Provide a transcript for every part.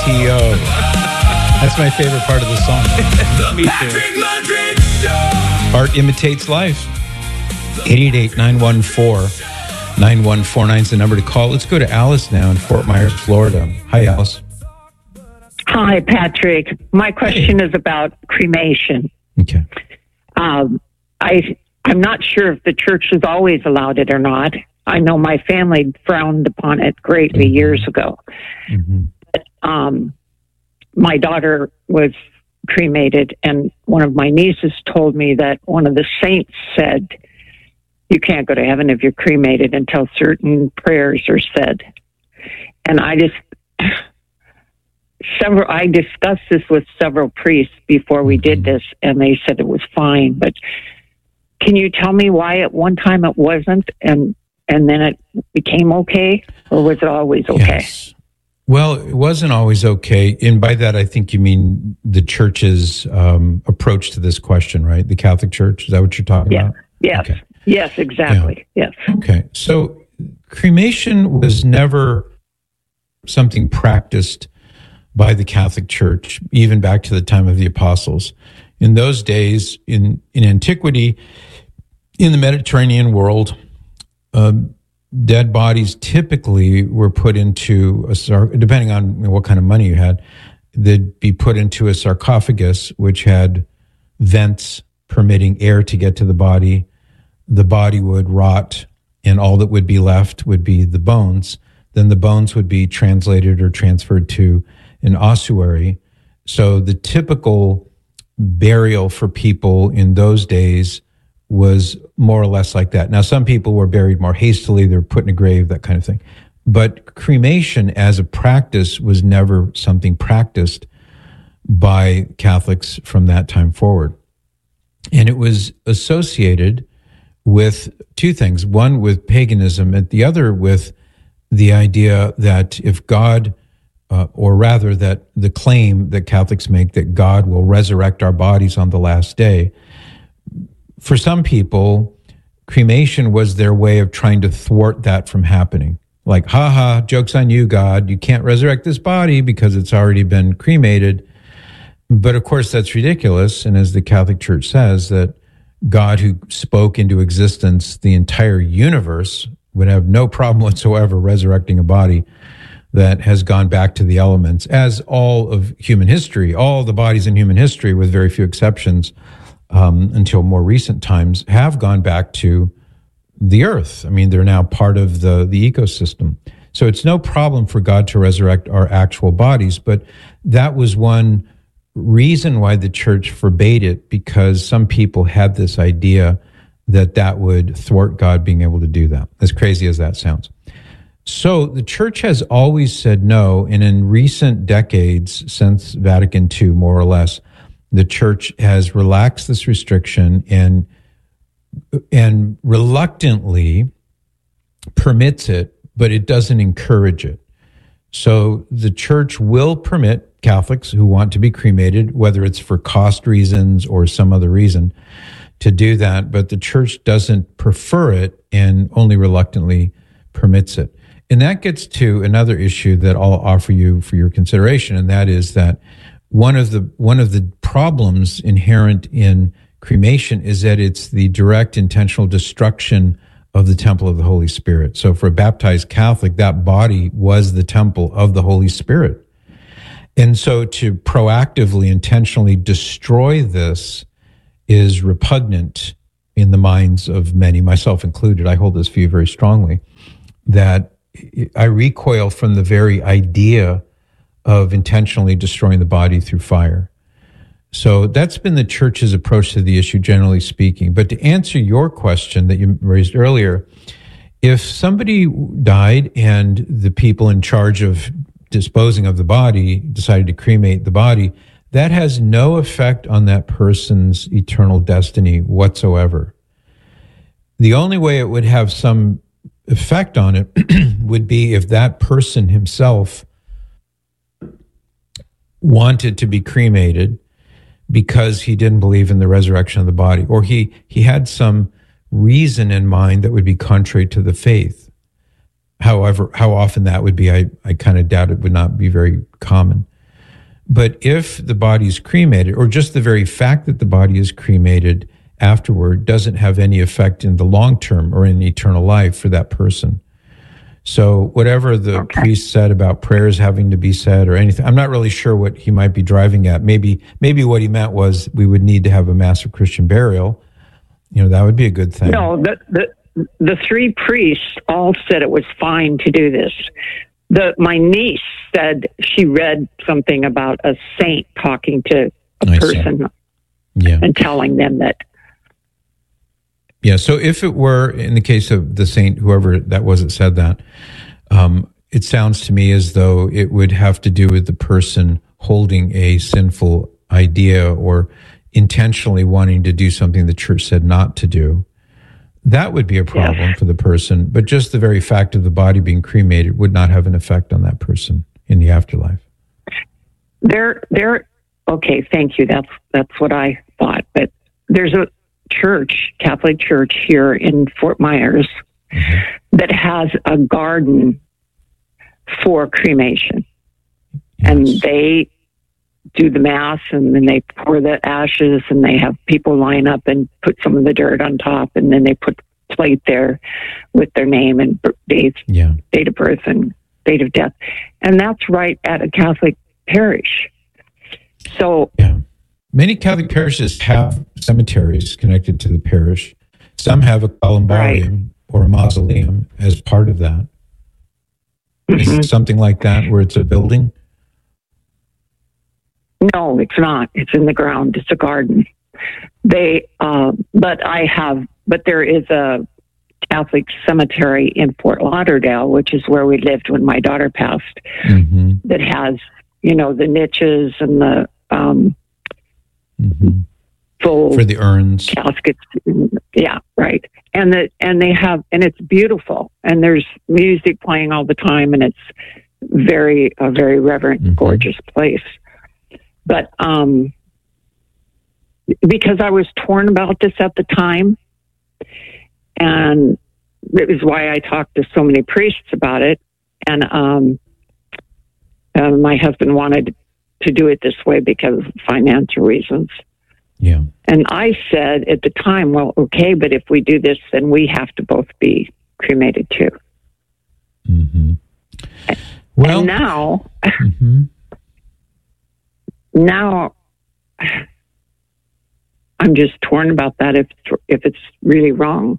PTO. That's my favorite part of the song. Me too. Art imitates life. 888-914-9149 is the number to call. Let's go to Alice now in Fort Myers, Florida. Hi, Alice. Hi, Patrick. My question is about cremation. Okay. I'm not sure if the church has always allowed it or not. I know my family frowned upon it greatly years ago. But, my daughter was cremated, and one of my nieces told me that one of the saints said, you can't go to heaven if you're cremated until certain prayers are said. And I discussed this with several priests before we did this, and they said it was fine. But can you tell me why at one time it wasn't, and then it became okay, or was it always okay? Yes. Well, it wasn't always okay. And by that, I think you mean the church's approach to this question, right? The Catholic Church. Is that what you're talking about? Yes. Okay. Yes, exactly. Yeah. Yes. Okay. So cremation was never something practiced by the Catholic Church, even back to the time of the apostles. In those days, in antiquity, in the Mediterranean world, dead bodies typically were put into depending on what kind of money you had, they'd be put into a sarcophagus, which had vents permitting air to get to the body. The body would rot, and all that would be left would be the bones. Then the bones would be translated or transferred to an ossuary. So the typical burial for people in those days was more or less like that. Now, some people were buried more hastily. They were put in a grave, that kind of thing. But cremation as a practice was never something practiced by Catholics from that time forward. And it was associated with two things. One, with paganism, and the other with the idea that if God, or rather that the claim that Catholics make that God will resurrect our bodies on the last day, for some people, cremation was their way of trying to thwart that from happening. Like, joke's on you, God. You can't resurrect this body because it's already been cremated. But of course, that's ridiculous. And as the Catholic Church says, that God who spoke into existence the entire universe would have no problem whatsoever resurrecting a body that has gone back to the elements, as all of human history, all the bodies in human history, with very few exceptions, until more recent times, have gone back to the earth. I mean, they're now part of the ecosystem. So it's no problem for God to resurrect our actual bodies, but that was one reason why the church forbade it, because some people had this idea that would thwart God being able to do that, as crazy as that sounds. So the church has always said no, and in recent decades, since Vatican II, more or less, the church has relaxed this restriction and reluctantly permits it, but it doesn't encourage it. So the church will permit Catholics who want to be cremated, whether it's for cost reasons or some other reason, to do that, but the church doesn't prefer it and only reluctantly permits it. And that gets to another issue that I'll offer you for your consideration, and that is that one of the problems inherent in cremation is that it's the direct intentional destruction of the temple of the Holy Spirit. So for a baptized Catholic, that body was the temple of the Holy Spirit. And so to proactively, intentionally destroy this is repugnant in the minds of many, myself included. I hold this view very strongly, that I recoil from the very idea of intentionally destroying the body through fire. So that's been the church's approach to the issue, generally speaking. But to answer your question that you raised earlier, if somebody died and the people in charge of disposing of the body decided to cremate the body, that has no effect on that person's eternal destiny whatsoever. The only way it would have some effect on it would be if that person himself wanted to be cremated because he didn't believe in the resurrection of the body, or he had some reason in mind that would be contrary to the faith. However, how often that would be, I kind of doubt it would not be very common. But if the body is cremated, or just the very fact that the body is cremated afterward doesn't have any effect in the long term or in eternal life for that person. So whatever the priest said about prayers having to be said or anything, I'm not really sure what he might be driving at. Maybe what he meant was we would need to have a mass of Christian burial. That would be a good thing. No, the three priests all said it was fine to do this. My niece said she read something about a saint talking to a person and telling them that. Yeah, so if it were in the case of the saint, whoever that was that said that, it sounds to me as though it would have to do with the person holding a sinful idea or intentionally wanting to do something the church said not to do. That would be a problem for the person, but just the very fact of the body being cremated would not have an effect on that person in the afterlife. Okay, thank you. That's what I thought. But there's a church, Catholic church here in Fort Myers, that has a garden for cremation. Yes. And they do the mass, and then they pour the ashes, and they have people line up and put some of the dirt on top, and then they put a plate there with their name and date of birth and date of death. And that's right at a Catholic parish. So many Catholic parishes have cemeteries connected to the parish. Some have a columbarium or a mausoleum as part of that. Is it something like that where it's a building? No, it's not. It's in the ground. It's a garden. But there is a Catholic cemetery in Fort Lauderdale, which is where we lived when my daughter passed, that has, the niches and the full for the urns, caskets. Yeah, right. And they have, and it's beautiful, and there's music playing all the time, and it's a very reverent, gorgeous place. But because I was torn about this at the time, and it was why I talked to so many priests about it, and my husband wanted to do it this way because of financial reasons. Yeah. And I said at the time, well, okay, but if we do this, then we have to both be cremated too. Well, and now I'm just torn about that if it's really wrong.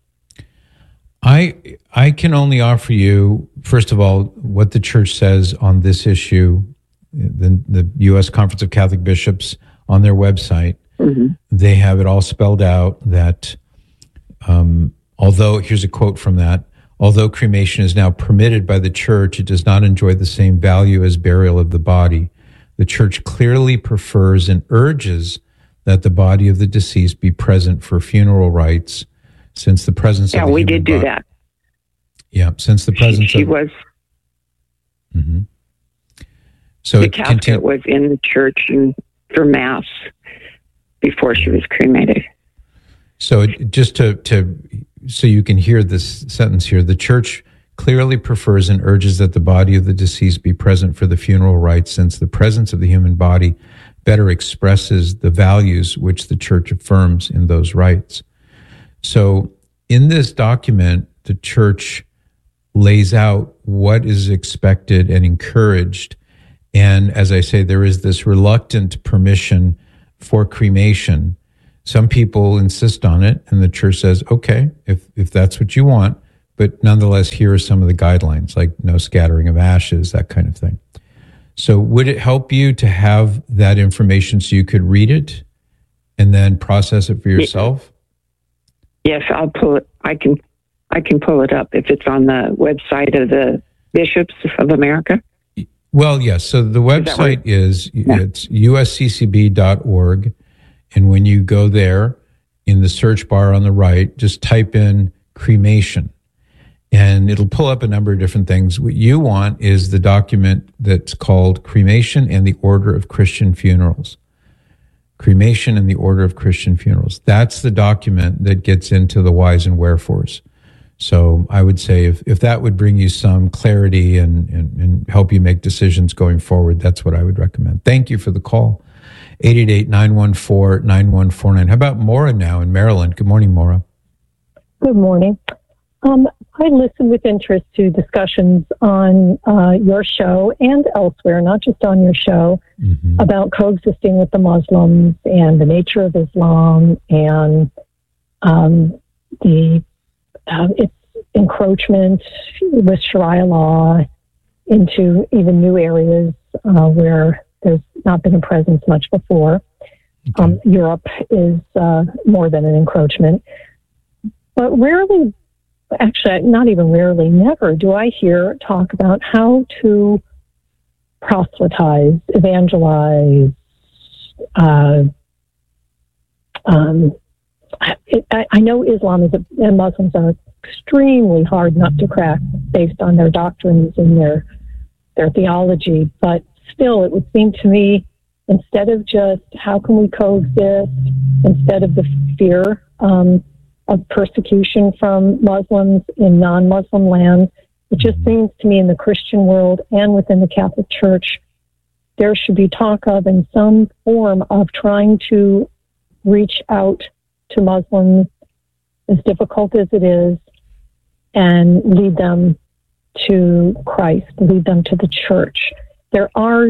I can only offer you, first of all, what the church says on this issue. The U.S. Conference of Catholic Bishops, on their website, they have it all spelled out that although, here's a quote from that, although cremation is now permitted by the church, it does not enjoy the same value as burial of the body. The church clearly prefers and urges that the body of the deceased be present for funeral rites, since the presence of the we did do that. Yeah, since the presence she was. So the casket was in the church and for mass before she was cremated. So just so you can hear this sentence here, the church clearly prefers and urges that the body of the deceased be present for the funeral rites, since the presence of the human body better expresses the values which the church affirms in those rites. So in this document, the church lays out what is expected and encouraged. And as I say, there is this reluctant permission for cremation. Some people insist on it, and the church says, okay, if that's what you want, but nonetheless, here are some of the guidelines, like no scattering of ashes, that kind of thing. So would it help you to have that information so you could read it and then process it for yourself? Yes, I'll pull it. I can pull it up if it's on the website of the Bishops of America. Well, yes. So the website it's usccb.org. And when you go there, in the search bar on the right, just type in cremation. And it'll pull up a number of different things. What you want is the document that's called Cremation and the Order of Christian Funerals. Cremation and the Order of Christian Funerals. That's the document that gets into the whys and wherefores. So I would say if that would bring you some clarity and help you make decisions going forward, that's what I would recommend. Thank you for the call. 888-914-9149. How about Maura now in Maryland? Good morning, Maura. Good morning. I listen with interest to discussions on your show and elsewhere, not just on your show, about coexisting with the Muslims and the nature of Islam and its encroachment with Sharia law into even new areas where there's not been a presence much before. Okay. Europe is more than an encroachment. But rarely, actually, not even rarely, never do I hear talk about how to proselytize, evangelize. I know Islam and Muslims are extremely hard nut to crack based on their doctrines and their theology, but still, it would seem to me, instead of just how can we coexist, instead of the fear of persecution from Muslims in non-Muslim lands, it just seems to me in the Christian world and within the Catholic Church, there should be talk of in some form of trying to reach out to Muslims, as difficult as it is, and lead them to Christ, lead them to the church. There are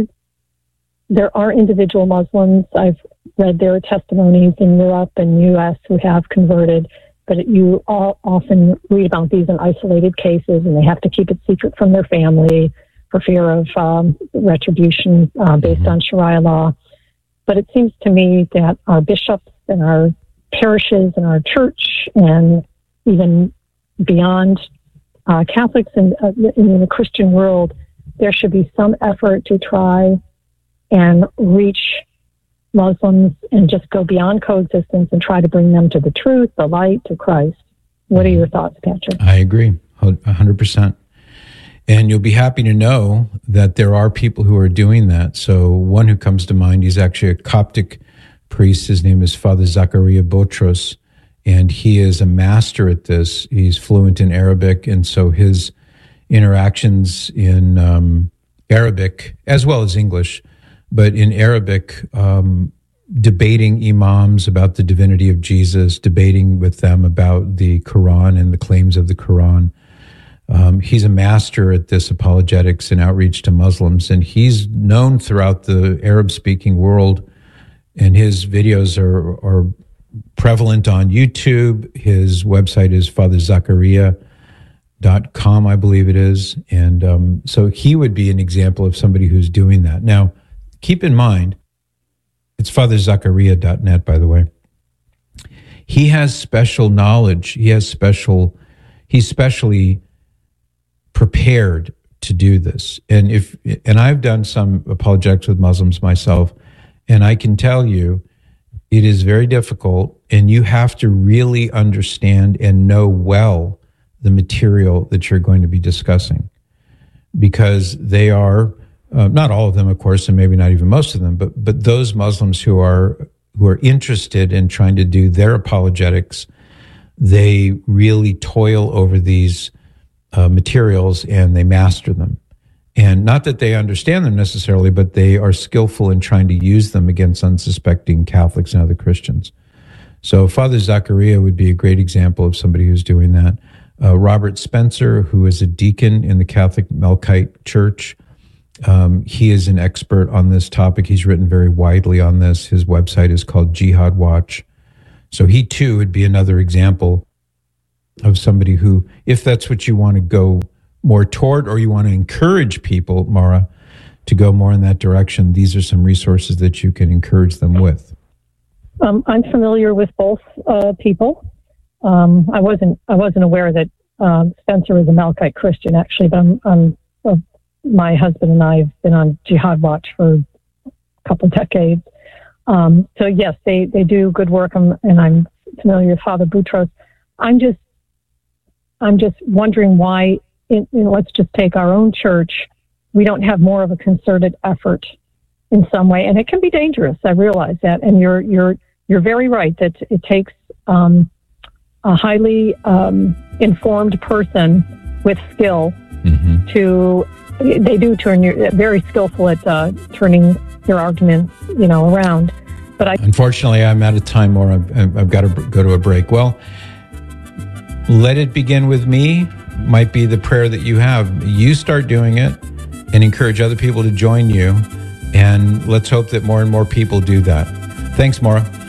individual Muslims, I've read their testimonies in Europe and U.S. who have converted, but you all often read about these in isolated cases, and they have to keep it secret from their family for fear of retribution based on Sharia law. But it seems to me that our bishops and our parishes and our church and even beyond Catholics in the Christian world, there should be some effort to try and reach Muslims and just go beyond coexistence and try to bring them to the truth, the light, to Christ. What are your thoughts, Patrick? I agree 100%. And you'll be happy to know that there are people who are doing that. So one who comes to mind, he's actually a Coptic priest. His name is Father Zakaria Botros, and he is a master at this. He's fluent in Arabic, and so his interactions in Arabic, as well as English, but in Arabic, debating imams about the divinity of Jesus, debating with them about the Quran and the claims of the Quran. He's a master at this apologetics and outreach to Muslims, and he's known throughout the Arab-speaking world, and his videos are prevalent on YouTube. His website is FatherZakaria.com, I believe it is, and so he would be an example of somebody who's doing that. Now, keep in mind, it's FatherZakaria.net, by the way. He has special knowledge. He's specially prepared to do this. And I've done some apologetics with Muslims myself, and I can tell you it is very difficult, and you have to really understand and know well the material that you're going to be discussing, because they are not all of them, of course, and maybe not even most of them, but those Muslims who are interested in trying to do their apologetics, they really toil over these materials and they master them. And not that they understand them necessarily, but they are skillful in trying to use them against unsuspecting Catholics and other Christians. So Father Zakaria would be a great example of somebody who's doing that. Robert Spencer, who is a deacon in the Catholic Melkite Church, he is an expert on this topic. He's written very widely on this. His website is called Jihad Watch. So he too would be another example of somebody who, if that's what you want to go more toward, or you want to encourage people, Mara, to go more in that direction, these are some resources that you can encourage them with. I'm familiar with both people. I wasn't aware that Spencer was a Melkite Christian, actually, but my husband and I have been on Jihad Watch for a couple of decades. So yes, they do good work, and I'm familiar with Father Boutros. I'm just wondering why. Let's just take our own church. We don't have more of a concerted effort in some way, and it can be dangerous. I realize that, and you're very right that it takes a highly informed person with skill they do turn very skillful at turning your arguments, around. But unfortunately, I'm out of time, or I've got to go to a break. Well, let it begin with me might be the prayer that you have. You start doing it and encourage other people to join you. And let's hope that more and more people do that. Thanks, Maura.